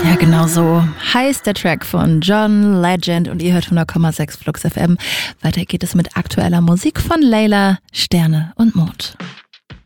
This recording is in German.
Ja, genau so heißt der Track von John Legend und ihr hört 100,6 Flux FM. Weiter geht es mit aktueller Musik von Layla, Sterne und Mond.